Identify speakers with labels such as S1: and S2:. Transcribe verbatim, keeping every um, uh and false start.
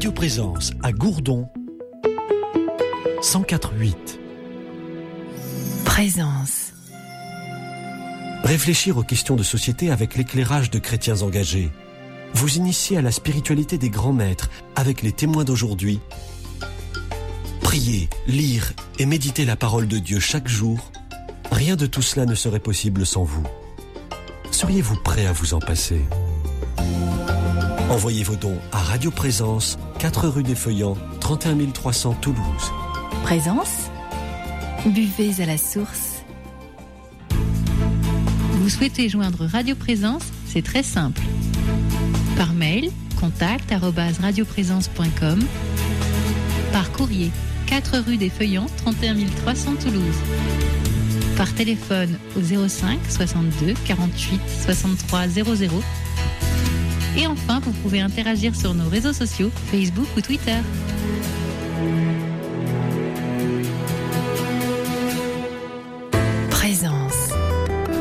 S1: Radio Présence à Gourdon, cent quatre virgule huit.
S2: Présence.
S1: Réfléchir aux questions de société avec l'éclairage de chrétiens engagés. Vous initier à la spiritualité des grands maîtres avec les témoins d'aujourd'hui. Prier, lire et méditer la parole de Dieu chaque jour. Rien de tout cela ne serait possible sans vous. Seriez-vous prêt à vous en passer ? Envoyez vos dons à Radio Présence, quatre rue des Feuillants, trente et un mille trois cents Toulouse.
S2: Présence. Buvez à la source.
S3: Vous souhaitez joindre Radio Présence ? C'est très simple. Par mail, contact arobase radioprésence point com. Par courrier, quatre rue des Feuillants, trente et un mille trois cents Toulouse. Par téléphone au zéro cinq soixante-deux quarante-huit soixante-trois zéro zéro. Et enfin, vous pouvez interagir sur nos réseaux sociaux, Facebook ou Twitter.